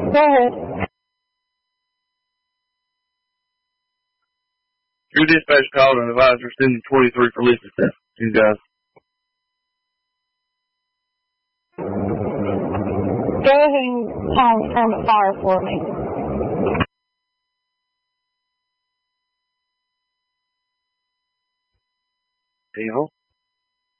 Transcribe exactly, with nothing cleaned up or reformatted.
Go ahead. Your dispatch called an advisor sending twenty-three for Lisa. You guys. Go ahead and count permit fire for me. Evil.